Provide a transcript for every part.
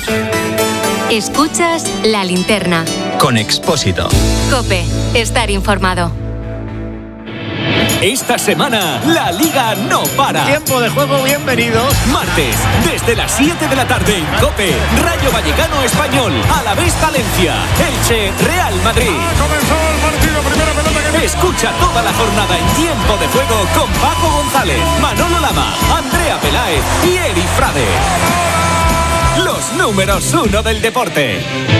Escuchas La Linterna. Con Expósito. COPE. Estar informado. Esta semana, la Liga no para. Tiempo de juego, bienvenidos. Martes, desde las 7 de la tarde en COPE, Rayo Vallecano Español, Alavés Valencia, Elche, Real Madrid. Comenzó el partido, primera pelota que... Escucha toda la jornada en Tiempo de Juego con Paco González, Manolo Lama, Andrea Peláez y Eri Frade. Los números 1 del deporte.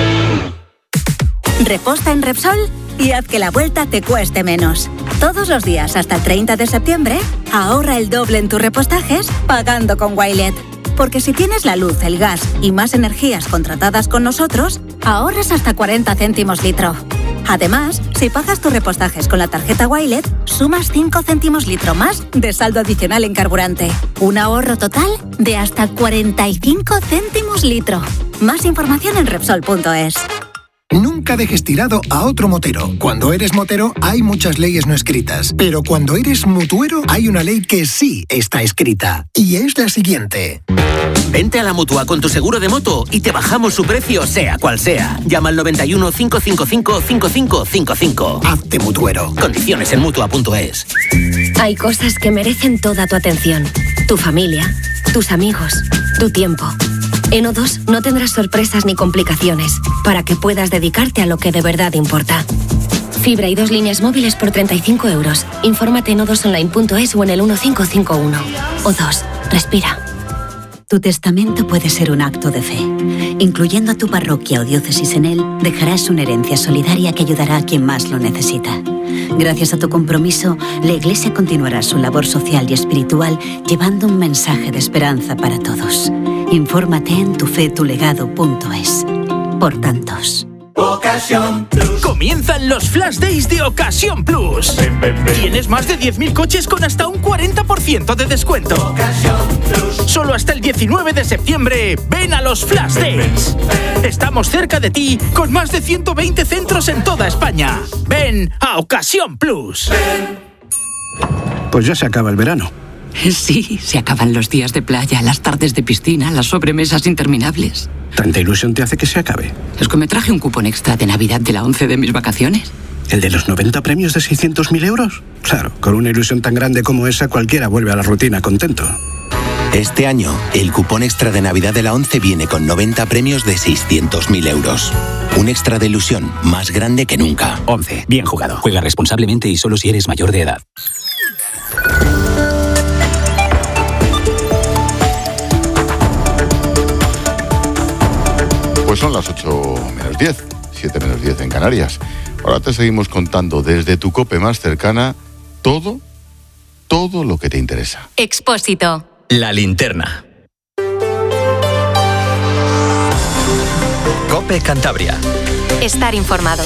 Reposta en Repsol y haz que la vuelta te cueste menos. Todos los días hasta el 30 de septiembre, ahorra el doble en tus repostajes pagando con Wilet. Porque si tienes la luz, el gas y más energías contratadas con nosotros, ahorras hasta 40 céntimos litro. Además, si pagas tus repostajes con la tarjeta Wilet, sumas 5 céntimos litro más de saldo adicional en carburante. Un ahorro total de hasta 45 céntimos litro. Más información en Repsol.es. Nunca dejes tirado a otro motero. Cuando eres motero hay muchas leyes no escritas, pero cuando eres mutuero hay una ley que sí está escrita, y es la siguiente. Vente a la Mutua con tu seguro de moto y te bajamos su precio sea cual sea. Llama al 91 555 5555. Hazte mutuero. Condiciones en Mutua.es. Hay cosas que merecen toda tu atención. Tu familia, tus amigos, tu tiempo. En O2 no tendrás sorpresas ni complicaciones para que puedas dedicarte a lo que de verdad importa. Fibra y 2 líneas móviles por 35 euros. Infórmate en o2online.es o en el 1551. O2. Respira. Tu testamento puede ser un acto de fe. Incluyendo a tu parroquia o diócesis en él, dejarás una herencia solidaria que ayudará a quien más lo necesita. Gracias a tu compromiso, la Iglesia continuará su labor social y espiritual llevando un mensaje de esperanza para todos. Infórmate en tufetulegado.es. Por tantos. Ocasión Plus. Comienzan los Flash Days de Ocasión Plus. Tienes más de 10.000 coches con hasta un 40% de descuento. Ocasión Plus. Solo hasta el 19 de septiembre, ven a los Flash Days. Estamos cerca de ti con más de 120 centros en toda España. Ven a Ocasión Plus. Pues ya se acaba el verano. Sí, se acaban los días de playa, las tardes de piscina, las sobremesas interminables. ¿Tanta ilusión te hace que se acabe? Es que me traje un cupón extra de Navidad de la 11 de mis vacaciones. ¿El de los 90 premios de 600.000 euros? Claro, con una ilusión tan grande como esa, cualquiera vuelve a la rutina contento. Este año, el cupón extra de Navidad de la 11 viene con 90 premios de 600.000 euros. Un extra de ilusión más grande que nunca. 11. Bien jugado. Juega responsablemente y solo si eres mayor de edad. Pues son las 8 menos 10, 7 menos 10 en Canarias. Ahora te seguimos contando desde tu COPE más cercana todo lo que te interesa. Expósito. La Linterna. COPE Cantabria. Estar informado.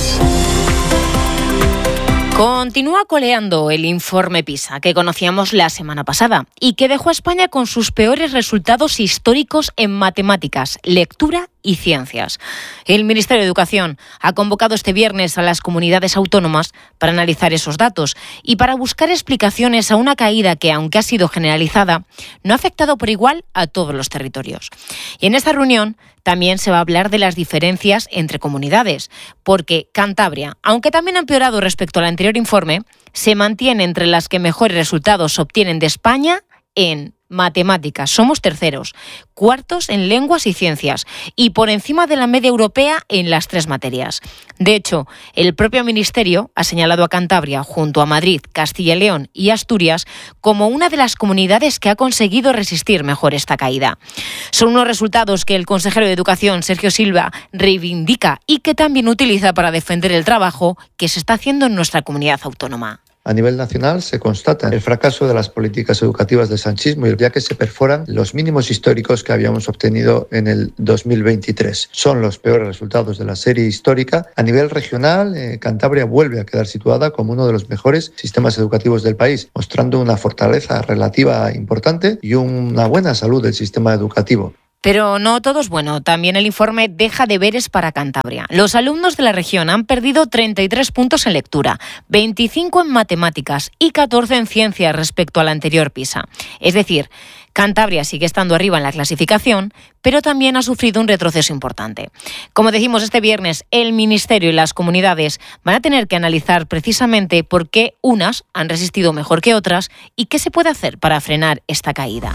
Continúa coleando el informe PISA que conocíamos la semana pasada y que dejó a España con sus peores resultados históricos en matemáticas, lectura y ciencias. El Ministerio de Educación ha convocado este viernes a las comunidades autónomas para analizar esos datos y para buscar explicaciones a una caída que, aunque ha sido generalizada, no ha afectado por igual a todos los territorios. Y en esta reunión también se va a hablar de las diferencias entre comunidades, porque Cantabria, aunque también ha empeorado respecto al anterior informe, se mantiene entre las que mejores resultados obtienen de España en matemáticas. Somos terceros, cuartos en lenguas y ciencias y por encima de la media europea en las 3 materias. De hecho, el propio Ministerio ha señalado a Cantabria, junto a Madrid, Castilla y León y Asturias, como una de las comunidades que ha conseguido resistir mejor esta caída. Son unos resultados que el consejero de Educación, Sergio Silva, reivindica y que también utiliza para defender el trabajo que se está haciendo en nuestra comunidad autónoma. A nivel nacional se constata el fracaso de las políticas educativas del sanchismo, ya que se perforan los mínimos históricos que habíamos obtenido en el 2023. Son los peores resultados de la serie histórica. A nivel regional, Cantabria vuelve a quedar situada como uno de los mejores sistemas educativos del país, mostrando una fortaleza relativa importante y una buena salud del sistema educativo. Pero no todo es bueno. También el informe deja deberes para Cantabria. Los alumnos de la región han perdido 33 puntos en lectura, 25 en matemáticas y 14 en ciencias respecto al anterior PISA. Es decir, Cantabria sigue estando arriba en la clasificación, pero también ha sufrido un retroceso importante. Como decimos este viernes, el Ministerio y las comunidades van a tener que analizar precisamente por qué unas han resistido mejor que otras y qué se puede hacer para frenar esta caída.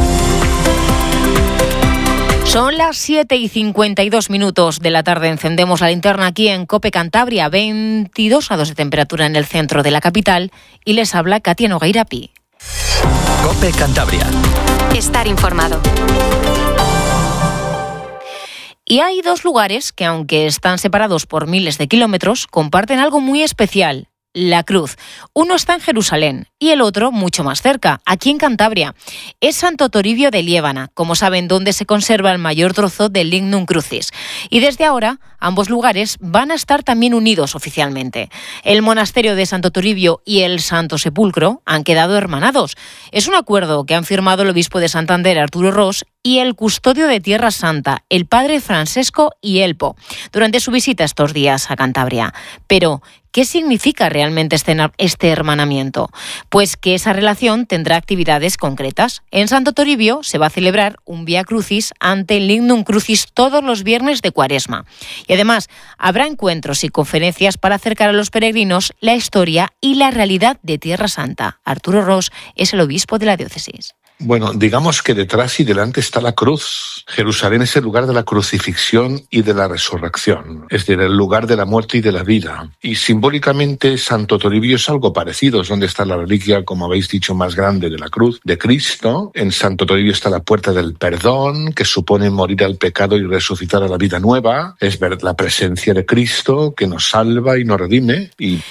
Son las 7:52 de la tarde. Encendemos la linterna aquí en COPE Cantabria, 22 grados de temperatura en el centro de la capital, y les habla Katia Nogueira-Pi. COPE Cantabria. Estar informado. Y hay dos lugares que, aunque están separados por miles de kilómetros, comparten algo muy especial: la cruz. Uno está en Jerusalén y el otro mucho más cerca, aquí en Cantabria. Es Santo Toribio de Liébana, como saben, donde se conserva el mayor trozo del Lignum Crucis. Y desde ahora, ambos lugares van a estar también unidos oficialmente. El monasterio de Santo Toribio y el Santo Sepulcro han quedado hermanados. Es un acuerdo que han firmado el obispo de Santander, Arturo Ros, y el custodio de Tierra Santa, el padre Francesco Ielpo, durante su visita estos días a Cantabria. Pero, ¿qué significa realmente este hermanamiento? Pues que esa relación tendrá actividades concretas. En Santo Toribio se va a celebrar un Vía Crucis ante el Lignum Crucis todos los viernes de Cuaresma. Y además habrá encuentros y conferencias para acercar a los peregrinos la historia y la realidad de Tierra Santa. Arturo Ros es el obispo de la diócesis. Bueno, digamos que detrás y delante está la cruz. Jerusalén es el lugar de la crucifixión y de la resurrección, es decir, el lugar de la muerte y de la vida. Y simbólicamente Santo Toribio es algo parecido, es donde está la reliquia, como habéis dicho, más grande de la cruz de Cristo. En Santo Toribio está la puerta del perdón, que supone morir al pecado y resucitar a la vida nueva. Es ver la presencia de Cristo que nos salva y nos redime.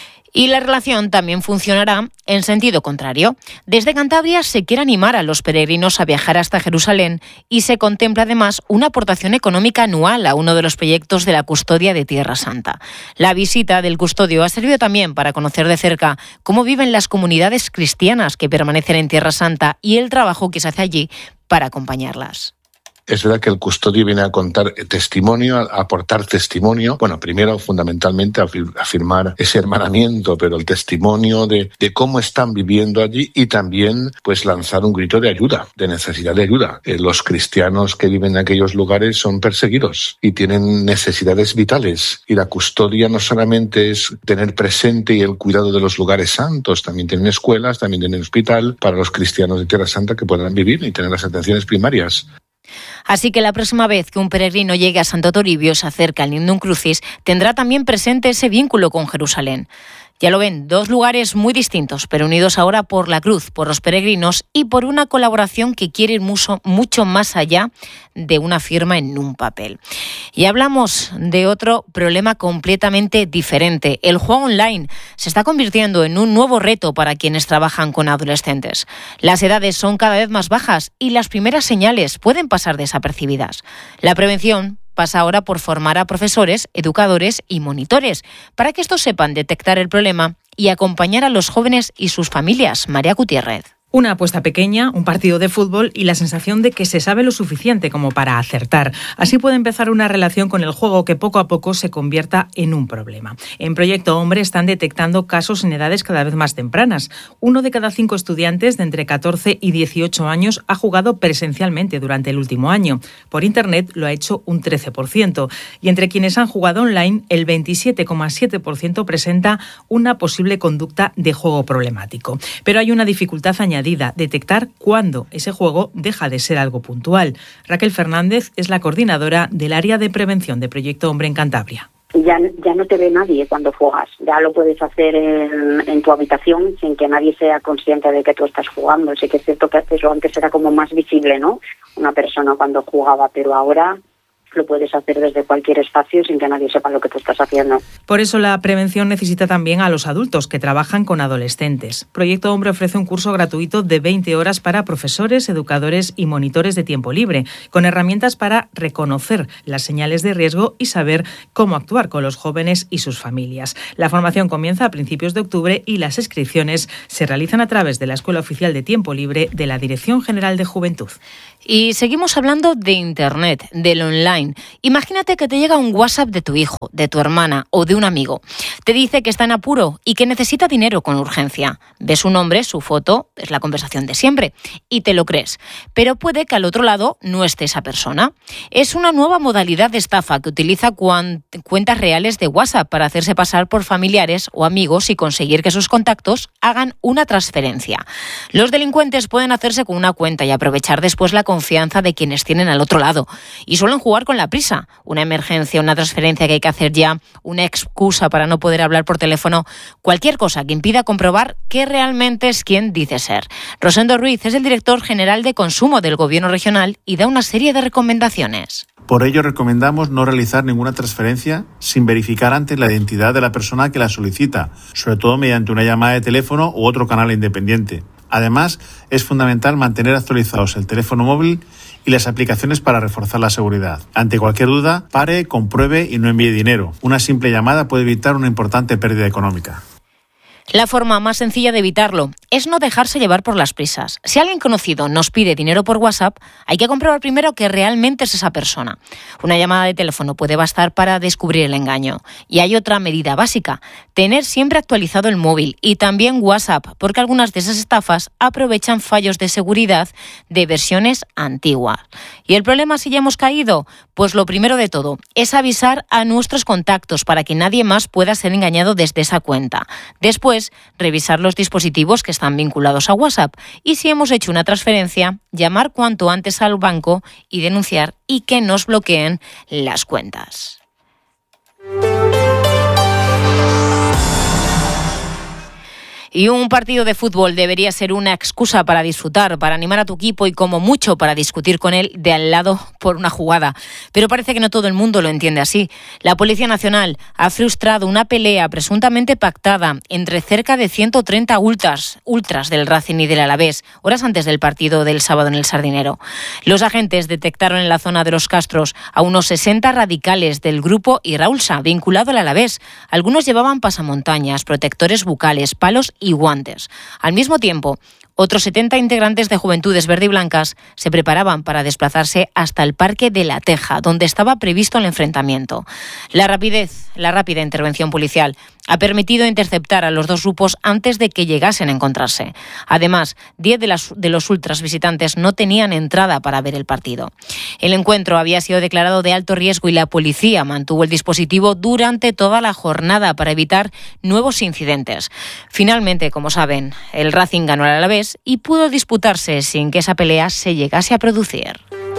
Y la relación también funcionará en sentido contrario. Desde Cantabria se quiere animar a los peregrinos a viajar hasta Jerusalén y se contempla además una aportación económica anual a uno de los proyectos de la custodia de Tierra Santa. La visita del custodio ha servido también para conocer de cerca cómo viven las comunidades cristianas que permanecen en Tierra Santa y el trabajo que se hace allí para acompañarlas. Es verdad que el custodio viene a contar testimonio, a aportar testimonio. Bueno, primero, fundamentalmente, a afirmar ese hermanamiento, pero el testimonio de cómo están viviendo allí y también, pues, lanzar un grito de ayuda, de necesidad de ayuda. Los cristianos que viven en aquellos lugares son perseguidos y tienen necesidades vitales. Y la custodia no solamente es tener presente y el cuidado de los lugares santos, también tienen escuelas, también tienen hospital para los cristianos de Tierra Santa que puedan vivir y tener las atenciones primarias. Así que la próxima vez que un peregrino llegue a Santo Toribio, se acerca al Lignum Crucis, tendrá también presente ese vínculo con Jerusalén. Ya lo ven, dos lugares muy distintos, pero unidos ahora por la cruz, por los peregrinos y por una colaboración que quiere ir mucho más allá de una firma en un papel. Y hablamos de otro problema completamente diferente. El juego online se está convirtiendo en un nuevo reto para quienes trabajan con adolescentes. Las edades son cada vez más bajas y las primeras señales pueden pasar desapercibidas. La prevención pasa ahora por formar a profesores, educadores y monitores para que estos sepan detectar el problema y acompañar a los jóvenes y sus familias. María Gutiérrez. Una apuesta pequeña, un partido de fútbol y la sensación de que se sabe lo suficiente como para acertar. Así puede empezar una relación con el juego que poco a poco se convierta en un problema. En Proyecto Hombre están detectando casos en edades cada vez más tempranas. 1 de cada 5 estudiantes de entre 14 y 18 años ha jugado presencialmente durante el último año. Por Internet lo ha hecho un 13%. Y entre quienes han jugado online, el 27,7% presenta una posible conducta de juego problemático. Pero hay una dificultad añadida: detectar cuándo ese juego deja de ser algo puntual. Raquel Fernández es la coordinadora del área de prevención de Proyecto Hombre en Cantabria. Ya no te ve nadie cuando juegas. Ya lo puedes hacer en tu habitación sin que nadie sea consciente de que tú estás jugando. Sí que es cierto que eso antes era como más visible, ¿no? Una persona cuando jugaba, pero ahora lo puedes hacer desde cualquier espacio sin que nadie sepa lo que tú estás haciendo. Por eso la prevención necesita también a los adultos que trabajan con adolescentes. Proyecto Hombre ofrece un curso gratuito de 20 horas para profesores, educadores y monitores de tiempo libre, con herramientas para reconocer las señales de riesgo y saber cómo actuar con los jóvenes y sus familias. La formación comienza a principios de octubre y las inscripciones se realizan a través de la Escuela Oficial de Tiempo Libre de la Dirección General de Juventud. Y seguimos hablando de Internet, del online. Imagínate que te llega un WhatsApp de tu hijo, de tu hermana o de un amigo. Te dice que está en apuro y que necesita dinero con urgencia. Ves su nombre, su foto, es la conversación de siempre y te lo crees. Pero puede que al otro lado no esté esa persona. Es una nueva modalidad de estafa que utiliza cuentas reales de WhatsApp para hacerse pasar por familiares o amigos y conseguir que sus contactos hagan una transferencia. Los delincuentes pueden hacerse con una cuenta y aprovechar después la confianza de quienes tienen al otro lado. Y suelen jugar con la prisa. Una emergencia, una transferencia que hay que hacer ya, una excusa para no poder hablar por teléfono, cualquier cosa que impida comprobar que realmente es quien dice ser. Rosendo Ruiz es el director general de consumo del Gobierno regional y da una serie de recomendaciones. Por ello recomendamos no realizar ninguna transferencia sin verificar antes la identidad de la persona que la solicita, sobre todo mediante una llamada de teléfono u otro canal independiente. Además, es fundamental mantener actualizados el teléfono móvil y las aplicaciones para reforzar la seguridad. Ante cualquier duda, pare, compruebe y no envíe dinero. Una simple llamada puede evitar una importante pérdida económica. La forma más sencilla de evitarlo es no dejarse llevar por las prisas. Si alguien conocido nos pide dinero por WhatsApp, hay que comprobar primero que realmente es esa persona. Una llamada de teléfono puede bastar para descubrir el engaño. Y hay otra medida básica, tener siempre actualizado el móvil y también WhatsApp, porque algunas de esas estafas aprovechan fallos de seguridad de versiones antiguas. ¿Y el problema si ya hemos caído? Pues lo primero de todo es avisar a nuestros contactos para que nadie más pueda ser engañado desde esa cuenta. Después, revisar los dispositivos que están vinculados a WhatsApp y si hemos hecho una transferencia, llamar cuanto antes al banco y denunciar y que nos bloqueen las cuentas. Y un partido de fútbol debería ser una excusa para disfrutar, para animar a tu equipo y como mucho para discutir con él de al lado por una jugada. Pero parece que no todo el mundo lo entiende así. La Policía Nacional ha frustrado una pelea presuntamente pactada entre cerca de 130 ultras del Racing y del Alavés, horas antes del partido del sábado en el Sardinero. Los agentes detectaron en la zona de Los Castros a unos 60 radicales del grupo Iraulsa, vinculado al Alavés. Algunos llevaban pasamontañas, protectores bucales, palos y guantes. Al mismo tiempo, otros 70 integrantes de Juventudes Verde y Blancas se preparaban para desplazarse hasta el Parque de la Teja, donde estaba previsto el enfrentamiento. La rápida intervención policial ha permitido interceptar a los dos grupos antes de que llegasen a encontrarse. Además, 10 de los ultras visitantes no tenían entrada para ver el partido. El encuentro había sido declarado de alto riesgo y la policía mantuvo el dispositivo durante toda la jornada para evitar nuevos incidentes. Finalmente, como saben, el Racing ganó al Alavés y pudo disputarse sin que esa pelea se llegase a producir.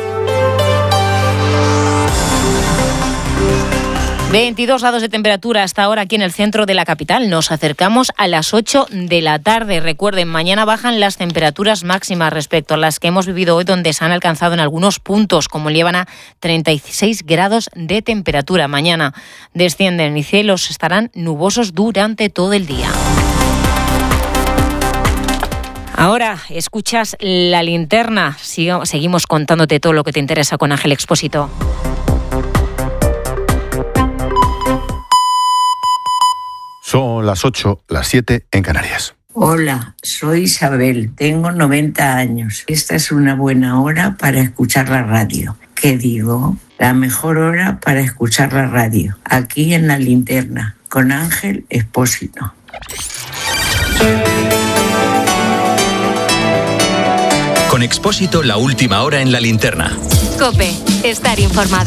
22 grados de temperatura hasta ahora aquí en el centro de la capital. Nos acercamos a las 8 de la tarde. Recuerden, mañana bajan las temperaturas máximas respecto a las que hemos vivido hoy, donde se han alcanzado en algunos puntos, como Liébana, 36 grados de temperatura. Mañana descienden y cielos estarán nubosos durante todo el día. Ahora escuchas La Linterna. Seguimos contándote todo lo que te interesa con Ángel Expósito. Son las 8, las 7 en Canarias. Hola, soy Isabel, tengo 90 años. Esta es una buena hora para escuchar la radio. ¿Qué digo? La mejor hora para escuchar la radio. Aquí en La Linterna, con Ángel Expósito. Con Expósito, la última hora en La Linterna. COPE, estar informado.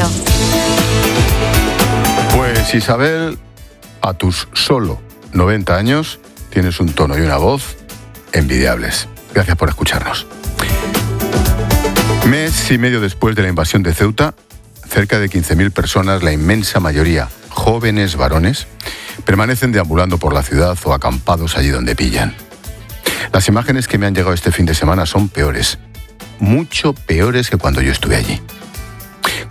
Pues Isabel, a tus solo 90 años, tienes un tono y una voz envidiables. Gracias por escucharnos. Mes y medio después de la invasión de Ceuta, cerca de 15.000 personas, la inmensa mayoría jóvenes varones, permanecen deambulando por la ciudad o acampados allí donde pillan. Las imágenes que me han llegado este fin de semana son peores, mucho peores que cuando yo estuve allí.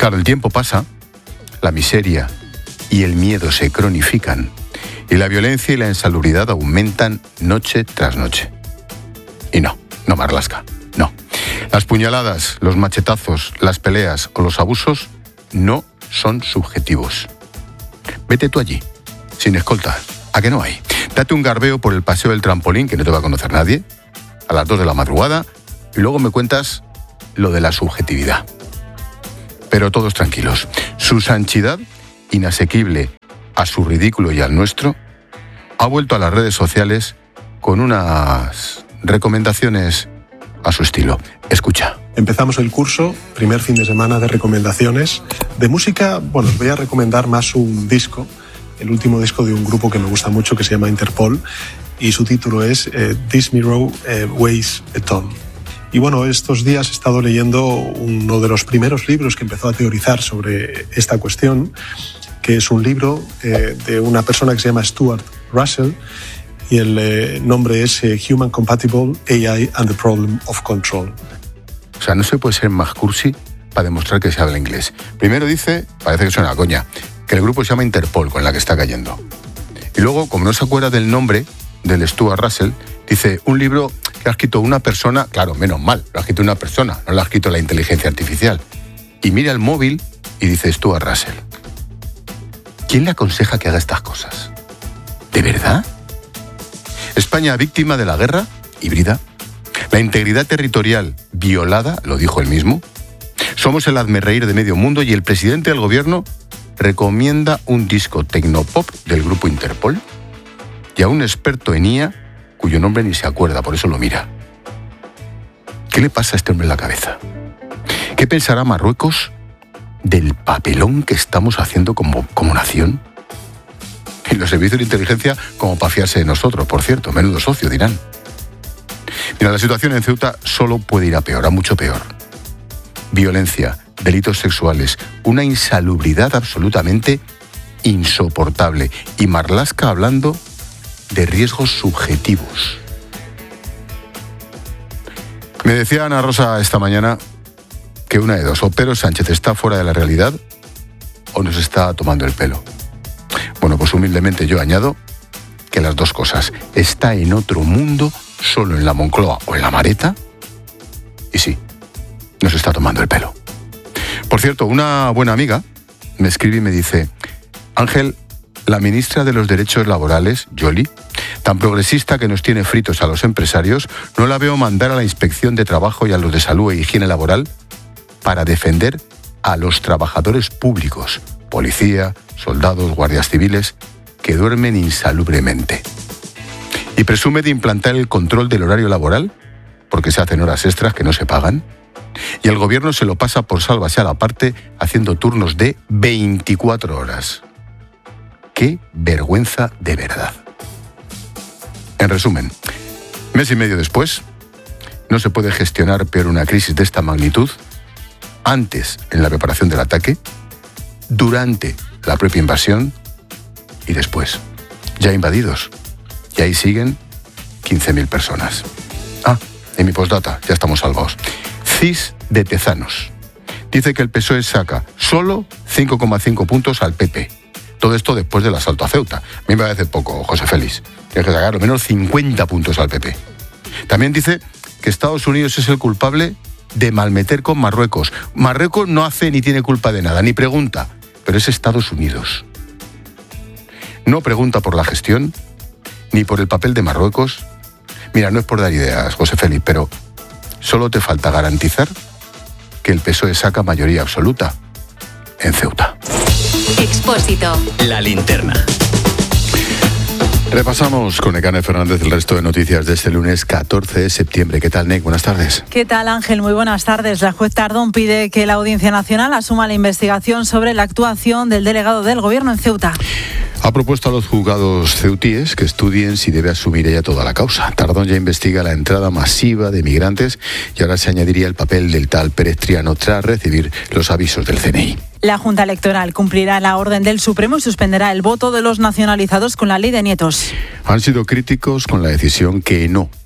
Claro, el tiempo pasa, la miseria y el miedo se cronifican y la violencia y la insalubridad aumentan noche tras noche. Y no Marlaska, no. Las puñaladas, los machetazos, las peleas o los abusos no son subjetivos. Vete tú allí, sin escolta, ¿a que no hay? Date un garbeo por el paseo del trampolín, que no te va a conocer nadie, a las 2 de la madrugada, y luego me cuentas lo de la subjetividad. Pero todos tranquilos. Su santidad, inasequible a su ridículo y al nuestro, ha vuelto a las redes sociales con unas recomendaciones a su estilo. Escucha. Empezamos el curso, primer fin de semana de recomendaciones. De música, bueno, os voy a recomendar más un disco, el último disco de un grupo que me gusta mucho que se llama Interpol, y su título es This Mirror Weighs a Ton. Y bueno, estos días he estado leyendo uno de los primeros libros que empezó a teorizar sobre esta cuestión, que es un libro de una persona que se llama Stuart Russell, y el nombre es Human Compatible AI and the Problem of Control. O sea, no se puede ser más cursi para demostrar que se habla inglés. Primero dice, parece que suena a coña, que el grupo se llama Interpol, con la que está cayendo. Y luego, como no se acuerda del nombre del Stuart Russell, dice, un libro que ha escrito una persona, claro, menos mal, lo ha escrito una persona, no lo ha escrito la inteligencia artificial. Y mira el móvil y dice Stuart Russell. ¿Quién le aconseja que haga estas cosas? ¿De verdad? España víctima de la guerra híbrida. La integridad territorial violada, lo dijo él mismo. Somos el hazmerreír de medio mundo y el presidente del gobierno recomienda un disco tecnopop del grupo Interpol y a un experto en IA cuyo nombre ni se acuerda, por eso lo mira. ¿Qué le pasa a este hombre en la cabeza? ¿Qué pensará Marruecos del papelón que estamos haciendo como nación? Y los servicios de inteligencia como para fiarse de nosotros, por cierto, menudo socio, dirán. Mira, la situación en Ceuta solo puede ir a peor, a mucho peor. Violencia, delitos sexuales, una insalubridad absolutamente insoportable. Y Marlaska hablando de riesgos subjetivos. Me decía Ana Rosa esta mañana que una de dos, o Pedro Sánchez está fuera de la realidad o nos está tomando el pelo. Bueno, pues humildemente yo añado que las dos cosas. Está en otro mundo, solo en la Moncloa o en la Mareta, y sí, nos está tomando el pelo. Por cierto, una buena amiga me escribe y me dice, Ángel, la ministra de los Derechos Laborales, Yoli, tan progresista que nos tiene fritos a los empresarios, no la veo mandar a la Inspección de Trabajo y a los de Salud e Higiene Laboral para defender a los trabajadores públicos, policía, soldados, guardias civiles, que duermen insalubremente. Y presume de implantar el control del horario laboral, porque se hacen horas extras que no se pagan, y el gobierno se lo pasa por sálvase a la parte haciendo turnos de 24 horas. ¡Qué vergüenza de verdad! En resumen, mes y medio después, no se puede gestionar peor una crisis de esta magnitud, antes en la preparación del ataque, durante la propia invasión y después, ya invadidos. Y ahí siguen 15.000 personas. En mi postdata, ya estamos salvados. CIS de Tezanos. Dice que el PSOE saca solo 5,5 puntos al PP. Todo esto después del asalto a Ceuta. A mí me parece poco, José Félix. Tienes que sacar al menos 50 puntos al PP. También dice que Estados Unidos es el culpable de malmeter con Marruecos. Marruecos no hace ni tiene culpa de nada, ni pregunta, pero es Estados Unidos. No pregunta por la gestión, ni por el papel de Marruecos. Mira, no es por dar ideas, José Félix, pero solo te falta garantizar que el PSOE saca mayoría absoluta en Ceuta. Expósito. La linterna. Repasamos con Nekane Fernández el resto de noticias de este lunes 14 de septiembre. ¿Qué tal, Nek? Buenas tardes. ¿Qué tal, Ángel? Muy buenas tardes. La juez Tardón pide que la Audiencia Nacional asuma la investigación sobre la actuación del delegado del Gobierno en Ceuta. Ha propuesto a los juzgados ceutíes que estudien si debe asumir ella toda la causa. Tardón ya investiga la entrada masiva de migrantes y ahora se añadiría el papel del tal Pérez Triano tras recibir los avisos del CNI. La Junta Electoral cumplirá la orden del Supremo y suspenderá el voto de los nacionalizados con la ley de nietos. Han sido críticos con la decisión que no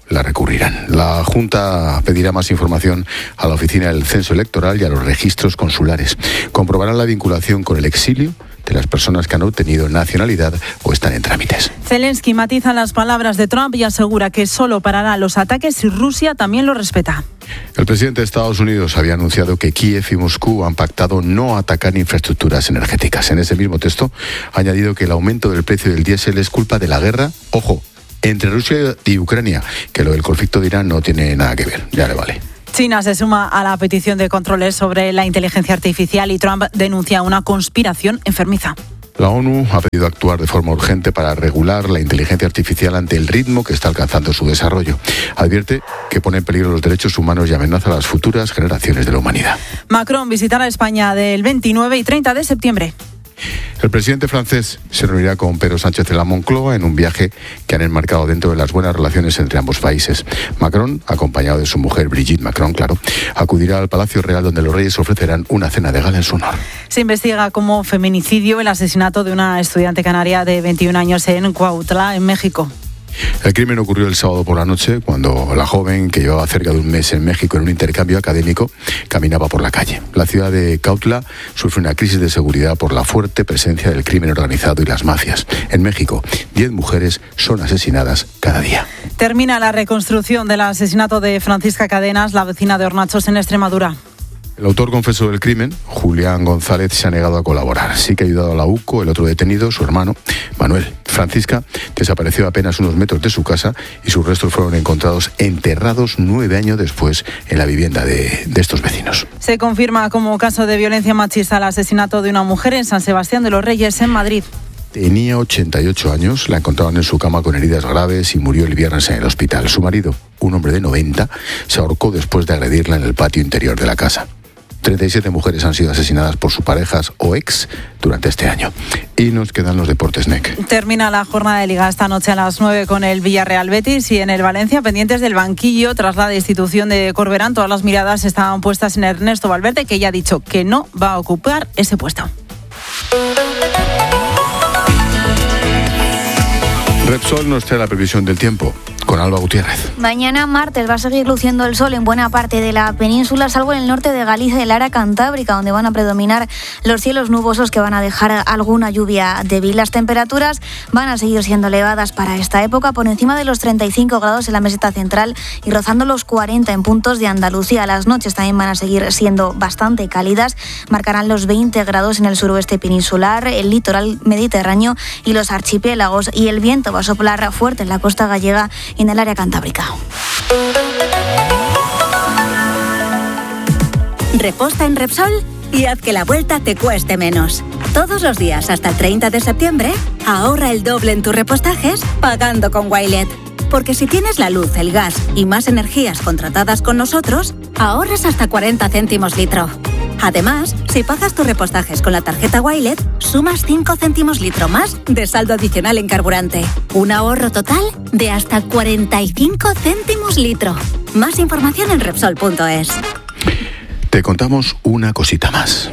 la recurrirán. La Junta pedirá más información a la Oficina del Censo Electoral y a los registros consulares. Comprobarán la vinculación con el exilio de las personas que han obtenido nacionalidad o están en trámites. Zelensky matiza las palabras de Trump y asegura que solo parará los ataques si Rusia también lo respeta. El presidente de Estados Unidos había anunciado que Kiev y Moscú han pactado no atacar infraestructuras energéticas. En ese mismo texto ha añadido que el aumento del precio del diésel es culpa de la guerra, ojo, entre Rusia y Ucrania, que lo del conflicto de Irán no tiene nada que ver, ya le vale. China se suma a la petición de controles sobre la inteligencia artificial y Trump denuncia una conspiración enfermiza. La ONU ha pedido actuar de forma urgente para regular la inteligencia artificial ante el ritmo que está alcanzando su desarrollo. Advierte que pone en peligro los derechos humanos y amenaza a las futuras generaciones de la humanidad. Macron visitará España del 29 y 30 de septiembre. El presidente francés se reunirá con Pedro Sánchez en la Moncloa en un viaje que han enmarcado dentro de las buenas relaciones entre ambos países. Macron, acompañado de su mujer Brigitte Macron, acudirá al Palacio Real donde los reyes ofrecerán una cena de gala en su honor. Se investiga como feminicidio el asesinato de una estudiante canaria de 21 años en Cuautla, en México. El crimen ocurrió el sábado por la noche cuando la joven, que llevaba cerca de un mes en México en un intercambio académico, caminaba por la calle. La ciudad de Cuautla sufre una crisis de seguridad por la fuerte presencia del crimen organizado y las mafias. En México, 10 mujeres son asesinadas cada día. Termina la reconstrucción del asesinato de Francisca Cadenas, la vecina de Hornachos, en Extremadura. El autor confeso del crimen, Julián González, se ha negado a colaborar. Sí que ha ayudado a la UCO, el otro detenido, su hermano, Manuel. Francisca desapareció a apenas unos metros de su casa y sus restos fueron encontrados enterrados 9 años después en la vivienda de estos vecinos. Se confirma como caso de violencia machista el asesinato de una mujer en San Sebastián de los Reyes, en Madrid. Tenía 88 años, la encontraban en su cama con heridas graves y murió el viernes en el hospital. Su marido, un hombre de 90, se ahorcó después de agredirla en el patio interior de la casa. 37 mujeres han sido asesinadas por sus parejas o ex durante este año. Y nos quedan los deportes, NEC. Termina la jornada de Liga esta noche a las 9 con el Villarreal Betis y en el Valencia pendientes del banquillo tras la destitución de Corberán. Todas las miradas estaban puestas en Ernesto Valverde, que ya ha dicho que no va a ocupar ese puesto. Repsol nos trae la previsión del tiempo con Alba Gutiérrez. Mañana martes va a seguir luciendo el sol en buena parte de la península, salvo en el norte de Galicia y el área cantábrica, donde van a predominar los cielos nubosos que van a dejar alguna lluvia débil. Las temperaturas van a seguir siendo elevadas para esta época, por encima de los 35 grados en la meseta central y rozando los 40 en puntos de Andalucía. Las noches también van a seguir siendo bastante cálidas, marcarán los 20 grados en el suroeste peninsular, el litoral mediterráneo y los archipiélagos, y el viento va a soplar fuerte en la costa gallega y en el área cantábrica. Reposta en Repsol y haz que la vuelta te cueste menos. Todos los días hasta el 30 de septiembre, ahorra el doble en tus repostajes pagando con Wilet. Porque si tienes la luz, el gas y más energías contratadas con nosotros, ahorras hasta 40 céntimos litro. Además, si pagas tus repostajes con la tarjeta Wilet, sumas 5 céntimos litro más de saldo adicional en carburante. Un ahorro total de hasta 45 céntimos litro. Más información en Repsol.es. Te contamos una cosita más.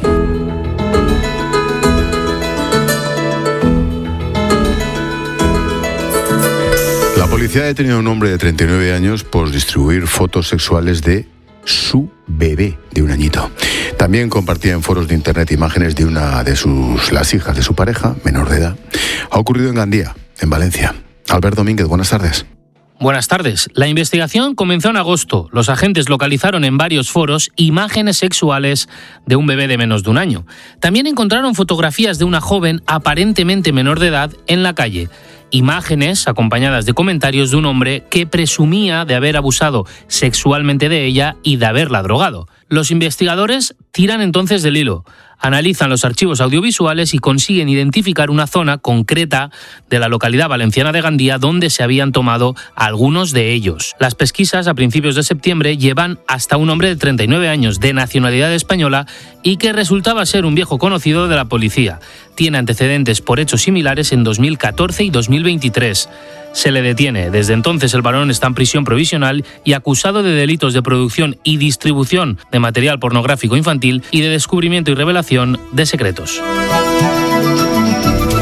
La policía ha detenido a un hombre de 39 años por distribuir fotos sexuales de su bebé de un añito. También compartía en foros de internet imágenes de una de las hijas de su pareja, menor de edad. Ha ocurrido en Gandía, en Valencia. Albert Domínguez, buenas tardes. Buenas tardes. La investigación comenzó en agosto. Los agentes localizaron en varios foros imágenes sexuales de un bebé de menos de un año. También encontraron fotografías de una joven aparentemente menor de edad en la calle. Imágenes acompañadas de comentarios de un hombre que presumía de haber abusado sexualmente de ella y de haberla drogado. Los investigadores tiran entonces del hilo, analizan los archivos audiovisuales y consiguen identificar una zona concreta de la localidad valenciana de Gandía donde se habían tomado algunos de ellos. Las pesquisas a principios de septiembre llevan hasta un hombre de 39 años de nacionalidad española y que resultaba ser un viejo conocido de la policía. Tiene antecedentes por hechos similares en 2014 y 2023. Se le detiene. Desde entonces el varón está en prisión provisional y acusado de delitos de producción y distribución de material pornográfico infantil y de descubrimiento y revelación de secretos.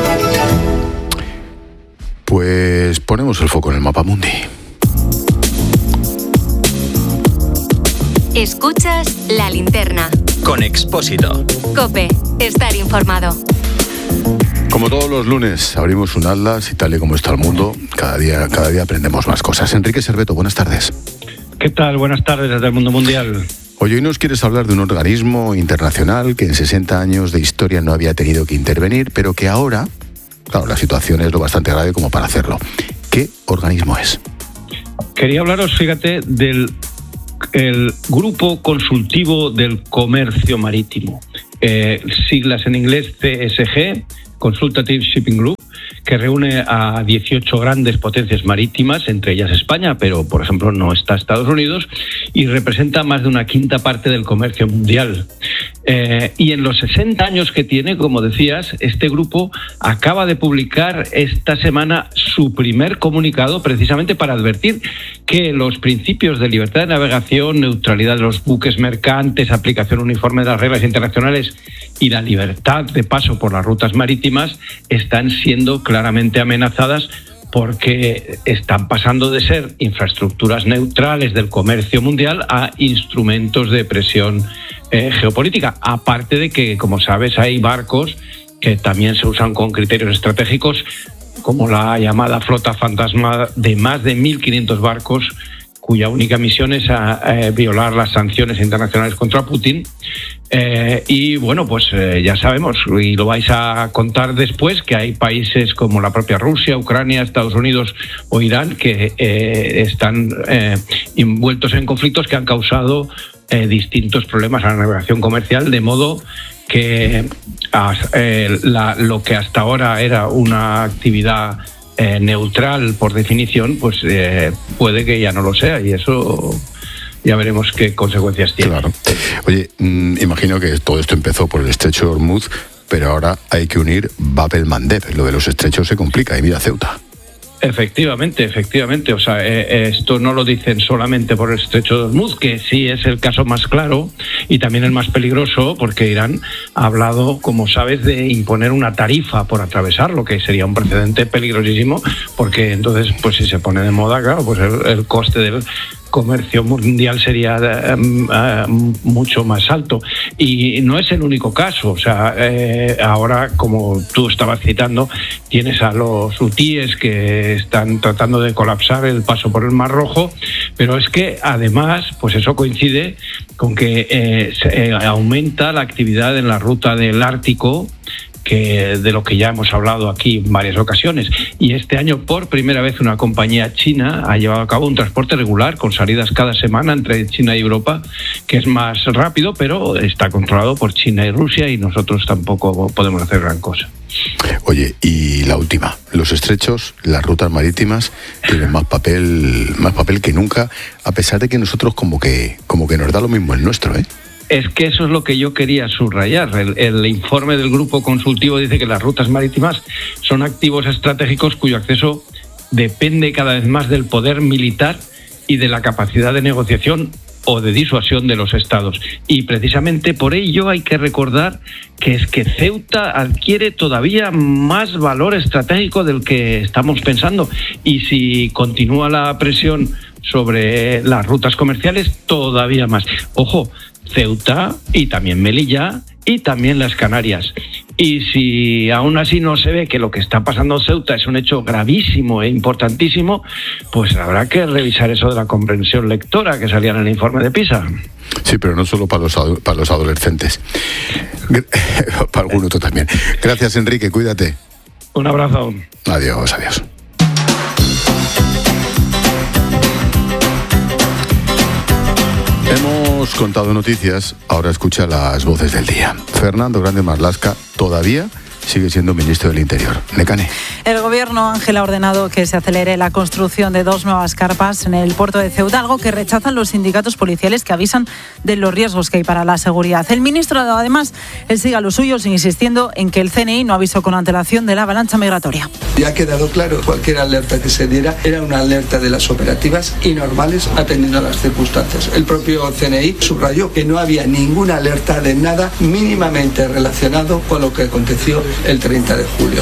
Pues ponemos el foco en el Mapamundi. Escuchas La Linterna. Con Expósito. COPE. Estar informado. Como todos los lunes, abrimos un atlas y tal y como está el mundo, cada día aprendemos más cosas. Enrique Serveto, buenas tardes. ¿Qué tal? Buenas tardes desde el mundo mundial. Oye, hoy nos quieres hablar de un organismo internacional que en 60 años de historia no había tenido que intervenir, pero que ahora, claro, la situación es lo bastante grave como para hacerlo. ¿Qué organismo es? Quería hablaros, fíjate, del Grupo Consultivo del Comercio Marítimo. Siglas en inglés CSG, Consultative Shipping Group, que reúne a 18 grandes potencias marítimas, entre ellas España, pero por ejemplo no está Estados Unidos, y representa más de una quinta parte del comercio mundial. Y en los 60 años que tiene, como decías, este grupo acaba de publicar esta semana su primer comunicado, precisamente para advertir que los principios de libertad de navegación, neutralidad de los buques mercantes, aplicación uniforme de las reglas internacionales y la libertad de paso por las rutas marítimas están siendo claramente amenazadas porque están pasando de ser infraestructuras neutrales del comercio mundial a instrumentos de presión geopolítica. Aparte de que, como sabes, hay barcos que también se usan con criterios estratégicos, como la llamada flota fantasma de más de 1.500 barcos, cuya única misión es violar las sanciones internacionales contra Putin. Y bueno, pues ya sabemos, y lo vais a contar después, que hay países como la propia Rusia, Ucrania, Estados Unidos o Irán que están envueltos en conflictos que han causado distintos problemas a la navegación comercial, de modo que lo que hasta ahora era una actividad neutral por definición, pues puede que ya no lo sea, y eso ya veremos qué consecuencias tiene. Claro. Oye, imagino que todo esto empezó por el estrecho de Hormuz, pero ahora hay que unir Bab el-Mandeb. Lo de los estrechos se complica y mira Ceuta. Efectivamente. O sea, esto no lo dicen solamente por el estrecho de Hormuz, que sí es el caso más claro y también el más peligroso, porque Irán ha hablado, como sabes, de imponer una tarifa por atravesarlo, que sería un precedente peligrosísimo, porque entonces, pues si se pone de moda, claro, pues el coste del comercio mundial sería mucho más alto. Y no es el único caso. O sea, ahora, como tú estabas citando, tienes a los hutíes que están tratando de colapsar el paso por el Mar Rojo, pero es que además, pues eso coincide con que aumenta la actividad en la ruta del Ártico, que de lo que ya hemos hablado aquí en varias ocasiones. Y este año, por primera vez, una compañía china ha llevado a cabo un transporte regular con salidas cada semana entre China y Europa, que es más rápido, pero está controlado por China y Rusia, y nosotros tampoco podemos hacer gran cosa. Oye, y la última, los estrechos, las rutas marítimas tienen más papel que nunca, a pesar de que nosotros como que nos da lo mismo el nuestro, ¿eh? Es que eso es lo que yo quería subrayar. El informe del Grupo Consultivo dice que las rutas marítimas son activos estratégicos cuyo acceso depende cada vez más del poder militar y de la capacidad de negociación o de disuasión de los estados. Y precisamente por ello hay que recordar que es que Ceuta adquiere todavía más valor estratégico del que estamos pensando. Y si continúa la presión sobre las rutas comerciales, todavía más. Ojo, Ceuta y también Melilla y también las Canarias. Y si aún así no se ve que lo que está pasando en Ceuta es un hecho gravísimo e importantísimo, pues habrá que revisar eso de la comprensión lectora que salía en el informe de PISA. Sí, pero no solo para los adolescentes, para algún otro también. Gracias, Enrique, cuídate. Un abrazo. Adiós. Hemos contado noticias, ahora escucha las voces del día. Fernando Grande Marlaska todavía sigue siendo ministro del Interior. Necane. El gobierno, Ángel, ha ordenado que se acelere la construcción de 2 nuevas carpas en el puerto de Ceuta, algo que rechazan los sindicatos policiales que avisan de los riesgos que hay para la seguridad. El ministro, además, él sigue a lo suyo, insistiendo en que el CNI no avisó con antelación de la avalancha migratoria. Ya ha quedado claro, cualquier alerta que se diera era una alerta de las operativas y normales atendiendo a las circunstancias. El propio CNI subrayó que no había ninguna alerta de nada mínimamente relacionado con lo que aconteció el 30 de julio.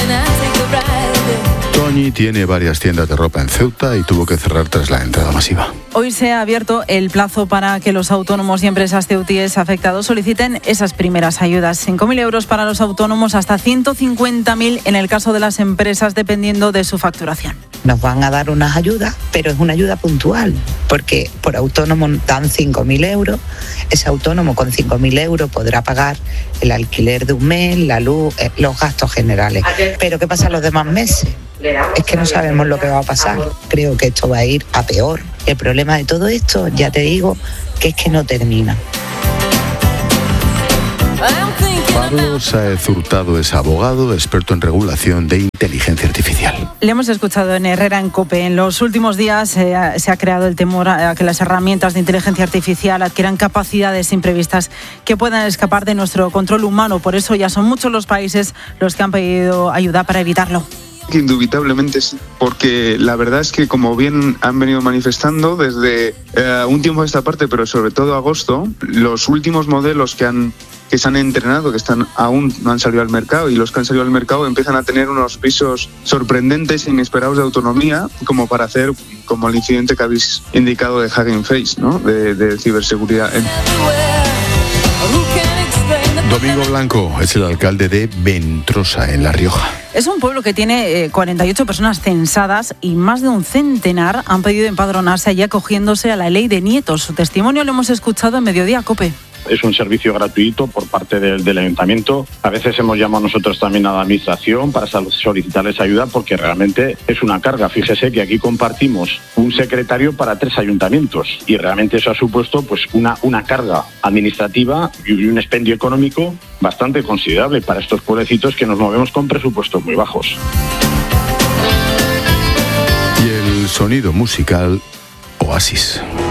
Toñi tiene varias tiendas de ropa en Ceuta y tuvo que cerrar tras la entrada masiva. Hoy se ha abierto el plazo para que los autónomos y empresas ceutíes afectados soliciten esas primeras ayudas. 5.000 euros para los autónomos, hasta 150.000 en el caso de las empresas, dependiendo de su facturación. Nos van a dar unas ayudas, pero es una ayuda puntual, porque por autónomo dan 5.000 euros. Ese autónomo con 5.000 euros podrá pagar el alquiler de un mes, la luz, los gastos generales. Pero ¿qué pasa los demás meses? Es que no sabemos lo que va a pasar. Creo que esto va a ir a peor. El problema de todo esto, ya te digo, que es que no termina. Pablo Sáez Hurtado es abogado, experto en regulación de inteligencia artificial. Le hemos escuchado en Herrera en COPE. En los últimos días se ha creado el temor a que las herramientas de inteligencia artificial adquieran capacidades imprevistas que puedan escapar de nuestro control humano. Por eso ya son muchos los países los que han pedido ayuda para evitarlo. Indubitablemente sí, porque la verdad es que, como bien han venido manifestando desde un tiempo a esta parte, pero sobre todo agosto, los últimos modelos que se han entrenado, que aún no han salido al mercado, y los que han salido al mercado empiezan a tener unos pisos sorprendentes e inesperados de autonomía, como para hacer como el incidente que habéis indicado de Hugging Face, ¿no? de ciberseguridad. Domingo Blanco es el alcalde de Ventrosa, en La Rioja. Es un pueblo que tiene 48 personas censadas y más de un centenar han pedido empadronarse allí acogiéndose a la ley de nietos. Su testimonio lo hemos escuchado en Mediodía COPE. Es un servicio gratuito por parte del ayuntamiento. A veces hemos llamado nosotros también a la administración para solicitarles ayuda, porque realmente es una carga. Fíjese que aquí compartimos un secretario para 3 ayuntamientos y realmente eso ha supuesto pues una carga administrativa y un expendio económico bastante considerable para estos pueblecitos que nos movemos con presupuestos muy bajos. Y el sonido musical Oasis.